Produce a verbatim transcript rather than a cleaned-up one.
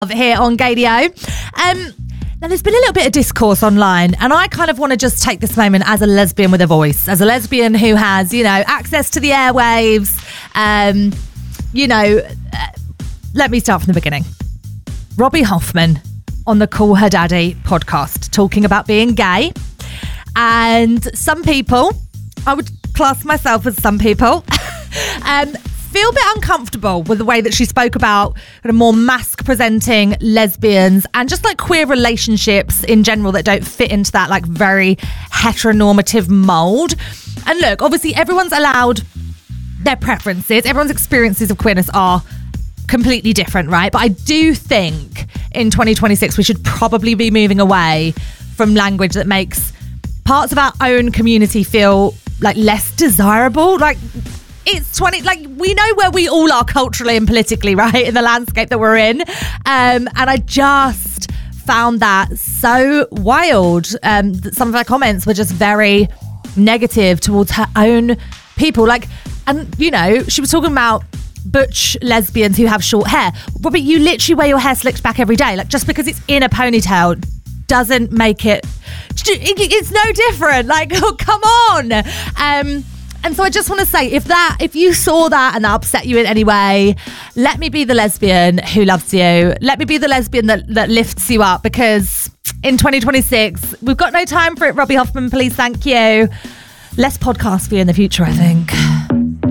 here on Gadio. Um, now, there's been a little bit of discourse online, and I kind of want to just take this moment as a lesbian with a voice, as a lesbian who has, you know, access to the airwaves. Um, you know, uh, let me start from the beginning. Robbie Hoffman on the Call Her Daddy podcast talking about being gay, and some people, I would class myself as some people, um, feel a bit uncomfortable with the way that she spoke about kind of more masc presenting lesbians and just like queer relationships in general that don't fit into that like very heteronormative mold. And look, obviously everyone's allowed their preferences, everyone's experiences of queerness are completely different, right? But I do think in twenty twenty-six we should probably be moving away from language that makes parts of our own community feel like less desirable. Like, it's twenty, like, we know where we all are culturally and politically, right, in the landscape that we're in. Um, and I just found that so wild. Um, that some of her comments were just very negative towards her own people. Like, and, you know, she was talking about butch lesbians who have short hair. Robert, you literally wear your hair slicked back every day. Like, just because it's in a ponytail doesn't make it, it's no different. Like, oh, come on. Um, And so I just want to say, if that, if you saw that and that upset you in any way, let me be the lesbian who loves you. Let me be the lesbian that, that lifts you up, because in twenty twenty-six, we've got no time for it, Robbie Hoffman. Please, thank you. Less podcast for you in the future, I think.